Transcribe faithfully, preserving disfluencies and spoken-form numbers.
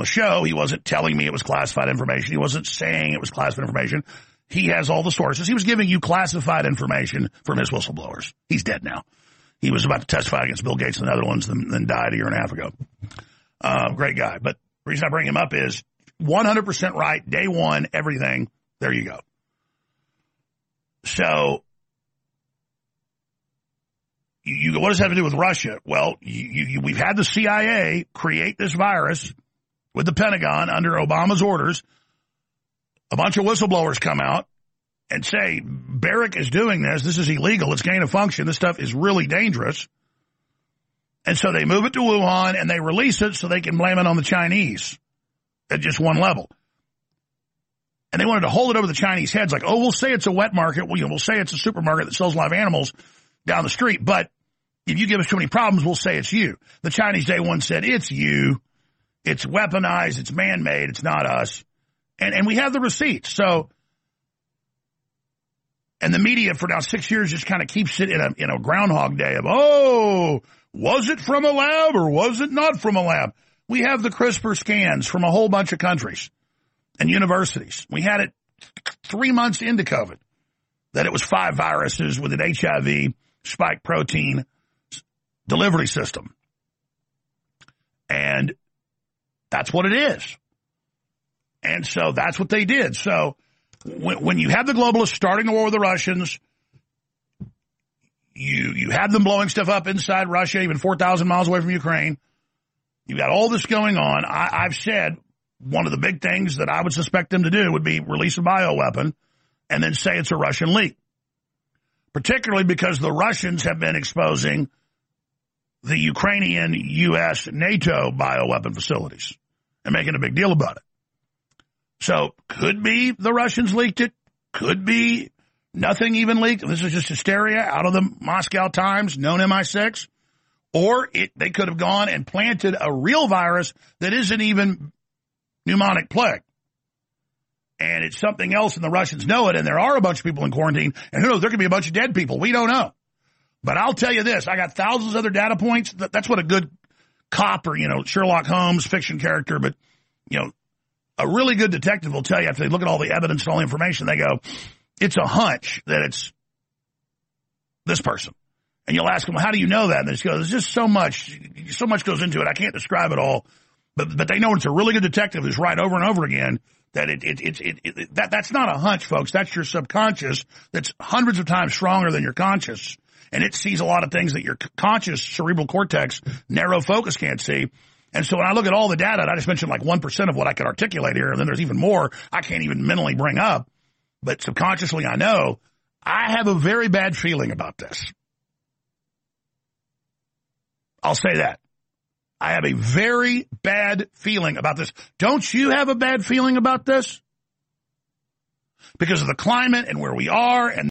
the show, he wasn't telling me it was classified information. He wasn't saying it was classified information. He has all the sources. He was giving you classified information from his whistleblowers. He's dead now. He was about to testify against Bill Gates in the Netherlands and then died a year and a half ago. Uh, great guy. But the reason I bring him up is one hundred percent right, day one, everything. There you go. So, you, you, what does that have to do with Russia? Well, you, you, we've had the C I A create this virus with the Pentagon under Obama's orders. A bunch of whistleblowers come out and say, Barrick is doing this. This is illegal. It's gain of function. This stuff is really dangerous. And so they move it to Wuhan and they release it so they can blame it on the Chinese at just one level. And they wanted to hold it over the Chinese heads like, oh, we'll say it's a wet market. Well, you know, we'll say it's a supermarket that sells live animals down the street. But if you give us too many problems, we'll say it's you. The Chinese day one said, it's you. It's weaponized. It's man-made. It's not us. And and we have the receipts. So, and the media for now six years just kind of keeps it in a, in a Groundhog Day of, oh, was it from a lab or was it not from a lab? We have the CRISPR scans from a whole bunch of countries and universities. We had it three months into COVID that it was five viruses with an H I V spike protein delivery system. And that's what it is. And so that's what they did. So when, when you have the globalists starting a war with the Russians, you you have them blowing stuff up inside Russia, even four thousand miles away from Ukraine. You've got all this going on. I, I've said one of the big things that I would suspect them to do would be release a bioweapon and then say it's a Russian leak, particularly because the Russians have been exposing the Ukrainian, U S, NATO bioweapon facilities and making a big deal about it. So could be the Russians leaked it, could be nothing even leaked. This is just hysteria out of the Moscow Times, known M I six. Or it, they could have gone and planted a real virus that isn't even pneumonic plague. And it's something else, and the Russians know it, and there are a bunch of people in quarantine, and who knows, there could be a bunch of dead people. We don't know. But I'll tell you this, I got thousands of other data points. That's what a good cop or, you know, Sherlock Holmes fiction character, but, you know, a really good detective will tell you after they look at all the evidence and all the information, they go, it's a hunch that it's this person. And you'll ask them, well, how do you know that? And they just go, there's just so much, so much goes into it. I can't describe it all. But but they know it's a really good detective who's right over and over again that it, it, it, it, it that that's not a hunch, folks. That's your subconscious that's hundreds of times stronger than your conscious. And it sees a lot of things that your conscious cerebral cortex, narrow focus can't see. And so when I look at all the data, and I just mentioned like one percent of what I could articulate here, and then there's even more I can't even mentally bring up. But subconsciously I know I have a very bad feeling about this. I'll say that. I have a very bad feeling about this. Don't you have a bad feeling about this? Because of the climate and where we are and